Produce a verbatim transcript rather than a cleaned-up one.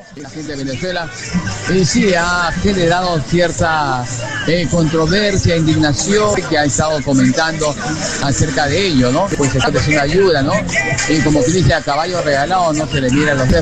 la gente de Venezuela, y sí ha generado cierta eh, controversia, indignación, que ha estado comentando acerca de ello, ¿no? Pues esto es una ayuda, ¿no? Y como que dice, a caballo regalado no se le mira a los dedos.